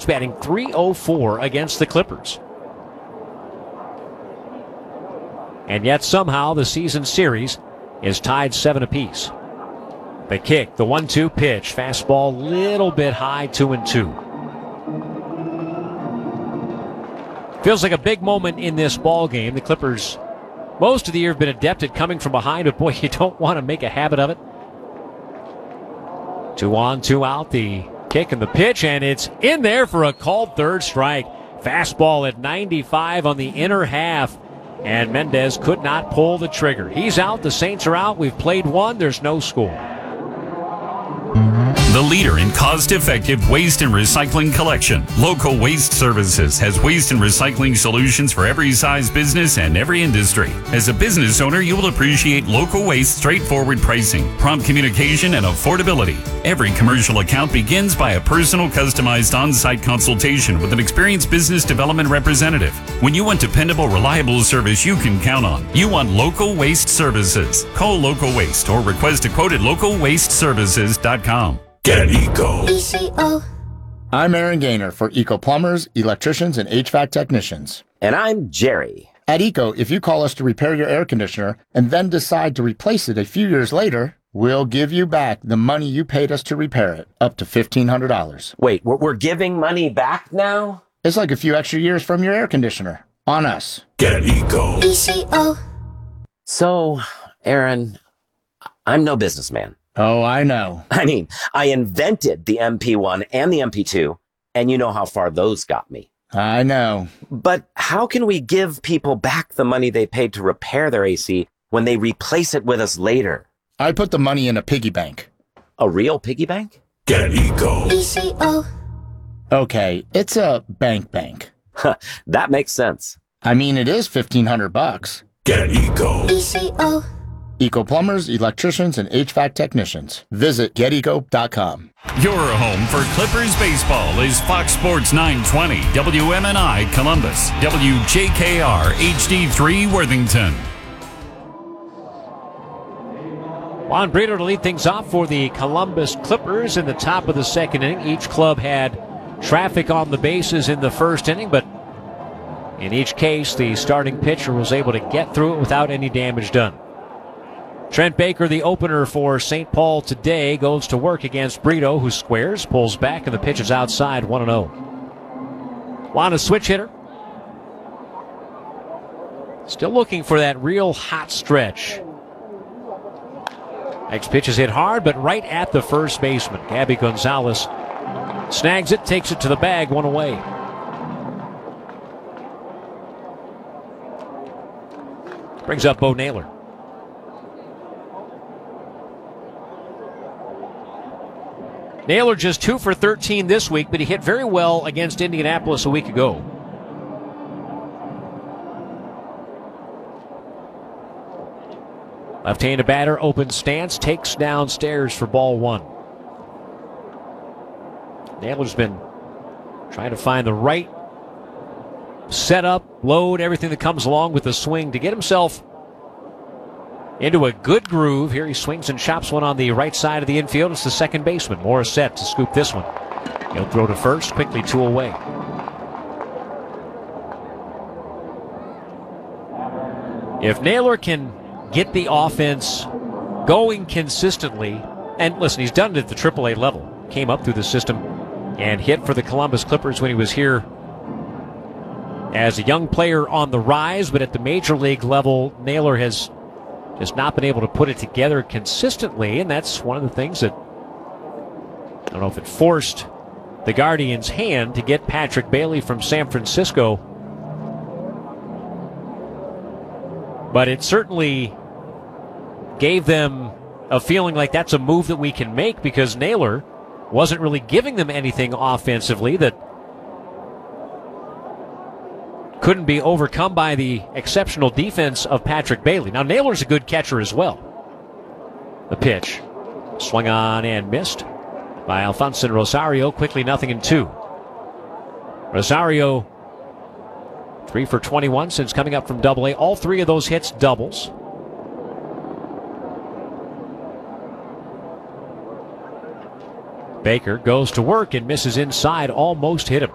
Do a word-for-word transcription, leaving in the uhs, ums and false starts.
Pirates batting three oh four against the Clippers. And yet somehow the season series is tied seven apiece. The kick, the one two pitch, fastball little bit high, two and two. Feels like a big moment in this ball game. The Clippers, most of the year, have been adept at coming from behind, but boy, you don't want to make a habit of it. Two on, two out, the kick and the pitch, and it's in there for a called third strike. Fastball at ninety-five on the inner half, and Mendez could not pull the trigger. He's out, the Saints are out, we've played one, there's no score. The leader in cost-effective waste and recycling collection, Local Waste Services has waste and recycling solutions for every size business and every industry. As a business owner, you will appreciate Local Waste straightforward pricing, prompt communication, and affordability. Every commercial account begins by a personal, customized on-site consultation with an experienced business development representative. When you want dependable, reliable service you can count on, you want Local Waste Services. Call Local Waste or request a quote at local waste services dot com. Get Eco. E C O. I'm Aaron Gaynor for Eco Plumbers, Electricians, and H V A C Technicians. And I'm Jerry. At Eco, if you call us to repair your air conditioner and then decide to replace it a few years later, we'll give you back the money you paid us to repair it, up to fifteen hundred dollars. Wait, we're, we're giving money back now? It's like a few extra years from your air conditioner. On us. Get Eco. E C O. So, Aaron, I'm no businessman. Oh, I know. I mean, I invented the M P one and the M P two, and you know how far those got me. I know. But how can we give people back the money they paid to repair their A C when they replace it with us later? I put the money in a piggy bank. A real piggy bank? Get Eco. E C O. Okay, it's a bank bank. That makes sense. I mean, it is fifteen hundred bucks. Get Eco. E C O. Eco Plumbers, Electricians, and H V A C Technicians. Visit get eco dot com. Your home for Clippers baseball is Fox Sports nine twenty, W M N I Columbus, W J K R H D three Worthington. Juan Brito to lead things off for the Columbus Clippers in the top of the second inning. Each club had traffic on the bases in the first inning, but in each case, the starting pitcher was able to get through it without any damage done. Trent Baker, the opener for Saint Paul today, goes to work against Brito, who squares, pulls back, and the pitch is outside, one and oh. Juan, a switch hitter. Still looking for that real hot stretch. Next pitch is hit hard, but right at the first baseman. Gabby Gonzalez snags it, takes it to the bag, one away. Brings up Bo Naylor. Naylor just two for thirteen this week, but he hit very well against Indianapolis a week ago. Left-handed batter, open stance, takes downstairs for ball one. Naylor's been trying to find the right setup, load, everything that comes along with the swing to get himself into a good groove. Here he swings and chops one on the right side of the infield. It's the second baseman, Morissette, to scoop this one. He'll throw to first, quickly two away. If Naylor can get the offense going consistently, and listen, he's done it at the triple A level. Came up through the system and hit for the Columbus Clippers when he was here as a young player on the rise, but at the major league level, Naylor has just not been able to put it together consistently, and that's one of the things that, I don't know if it forced the Guardians' hand to get Patrick Bailey from San Francisco, but it certainly gave them a feeling like that's a move that we can make, because Naylor wasn't really giving them anything offensively that couldn't be overcome by the exceptional defense of Patrick Bailey. Now, Naylor's a good catcher as well. The pitch, swung on and missed by Alfonso Rosario. Quickly nothing in two. Rosario, three for twenty-one since coming up from Double A. All three of those hits doubles. Baker goes to work and misses inside, almost hit him.